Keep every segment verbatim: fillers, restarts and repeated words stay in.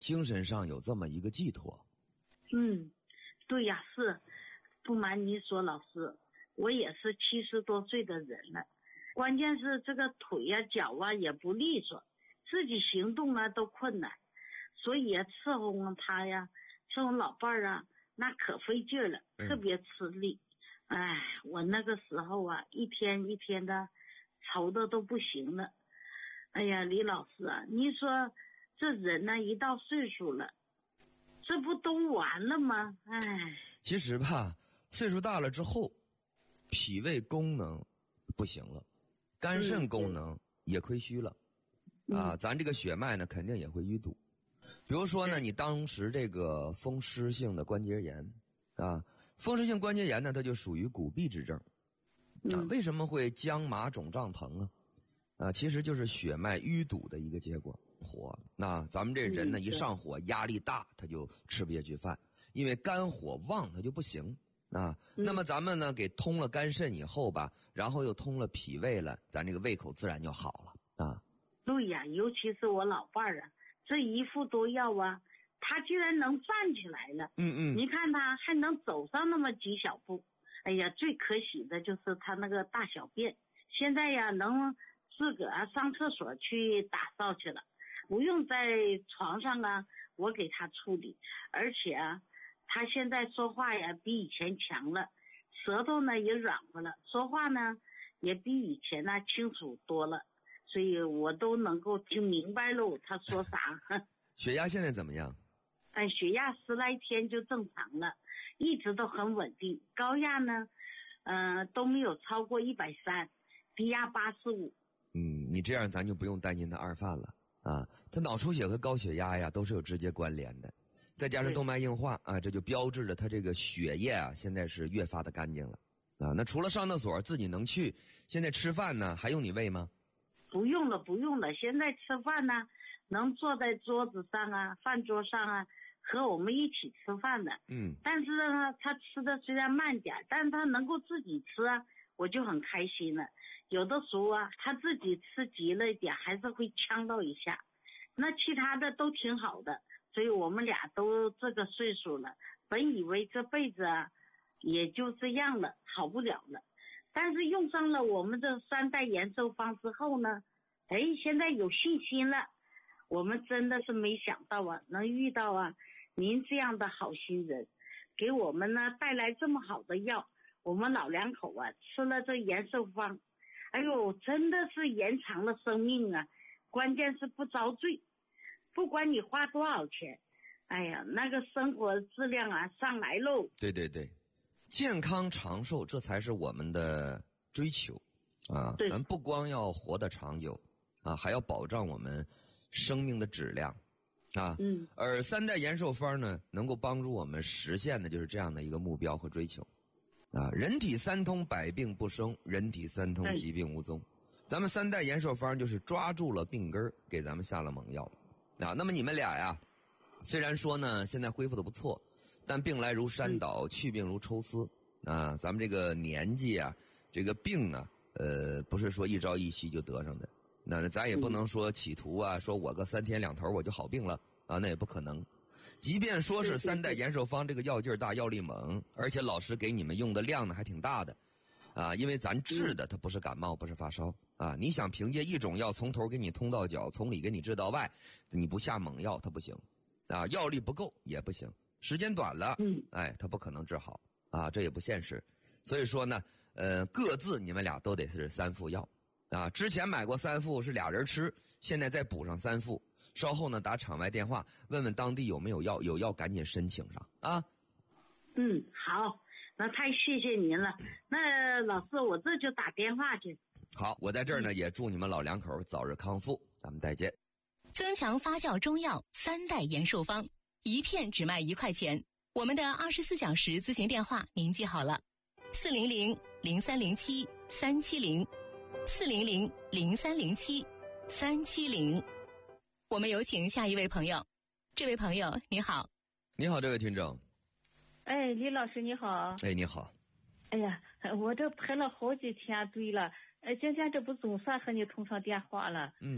精神上有这么一个寄托。 嗯，对呀，是。不瞒您说，老师，我也是七十多岁的人了，关键是这个腿呀、脚啊也不利索，自己行动啊都困难，所以啊伺候他呀，伺候老伴儿啊，那可费劲了，特别吃力。哎、嗯，我那个时候啊，一天一天的愁的都不行了。哎呀，李老师啊，你说这人呢，一到岁数了，这不都完了吗？哎， 其实吧，岁数大了之后，脾胃功能不行了，肝肾功能也亏虚了，嗯、啊，咱这个血脉呢肯定也会淤堵。比如说呢，你当时这个风湿性的关节炎啊，风湿性关节炎呢，它就属于骨痹之症啊。为什么会僵麻肿胀疼啊？啊，其实就是血脉淤堵的一个结果。火，那咱们这人呢，一上火，压力大，他就吃不下去饭，因为肝火旺，他就不行啊。那么咱们呢，给通了肝肾以后吧，然后又通了脾胃了，咱这个胃口自然就好了啊。 对呀，尤其是我老伴儿啊，这一副多药啊，他居然能站起来了。 嗯嗯， 你看他还能走上那么几小步。哎呀，最可喜的就是他那个大小便，现在呀能自个儿上厕所去打扫去了。不用在床上啊，我给他处理，而且啊，他现在说话呀比以前强了，舌头呢也软和了，说话呢也比以前呢清楚多了，所以我都能够听明白喽他说啥。 血压现在怎么样？ 哎，血压十来天就正常了，一直都很稳定，高压呢，嗯、呃、都没有超过一百三，低压八十五。 嗯，你这样咱就不用担心他二犯了。啊，他脑出血和高血压呀都是有直接关联的，再加上动脉硬化啊，这就标志着他这个血液啊现在是越发的干净了啊。那除了上厕所自己能去，现在吃饭呢还用你喂吗？ 不用了，不用了。现在吃饭呢，能坐在桌子上啊，饭桌上啊，和我们一起吃饭的。 嗯， 但是呢，他吃的虽然慢点，但是他能够自己吃啊，我就很开心了。有的时候啊，他自己吃急了一点，还是会呛到一下。那其他的都挺好的，所以我们俩都这个岁数了，本以为这辈子啊，也就这样了，好不了了。但是用上了我们这三代延寿方之后呢，哎，现在有信心了。我们真的是没想到啊，能遇到啊您这样的好心人，给我们呢带来这么好的药。我们老两口啊吃了这延寿方，哎呦，真的是延长了生命啊！关键是不遭罪，不管你花多少钱，哎呀，那个生活质量啊上来喽。 对对对，健康长寿这才是我们的追求啊！咱不光要活得长久啊，还要保障我们生命的质量啊。 嗯， 而三代延寿方呢，能够帮助我们实现的就是这样的一个目标和追求啊。人体三通，百病不生；人体三通，疾病无踪。咱们三代延寿方就是抓住了病根，给咱们下了猛药啊。那么你们俩呀，虽然说呢现在恢复的不错，但病来如山倒，去病如抽丝啊。咱们这个年纪啊，这个病呢，呃，不是说一朝一夕就得上的。那咱也不能说企图啊，说我个三天两头我就好病了啊，那也不可能。即便说是三代延寿方这个药劲儿大，药力猛，而且老师给你们用的量呢还挺大的。啊，因为咱治的它不是感冒，不是发烧啊！你想凭借一种药从头给你通到脚，从里给你治到外，你不下猛药它不行啊，药力不够也不行，时间短了， 嗯， 哎，它不可能治好啊，这也不现实。所以说呢，呃，各自你们俩都得是三副药啊。之前买过三副是俩人吃，现在再补上三副。稍后呢，打场外电话问问当地有没有药，有药赶紧申请上啊。 嗯，好。那太谢谢您了，那老师我这就打电话去。 好，我在这儿呢也祝你们老两口早日康复，咱们再见。 增强发酵中药三代延寿方，一片只卖一块钱。我们的二十四小时咨询电话您记好了，四零零零三零七三七零，四零零零三零七三七零。我们有请下一位朋友。这位朋友你好。 你好，这位听众。 哎，李老师你好。 哎，你好。 哎呀，我这排了好几天队了，哎，今天这不总算和你通上电话了。 嗯。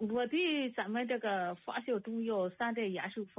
我对咱们这个发酵中药三代延寿方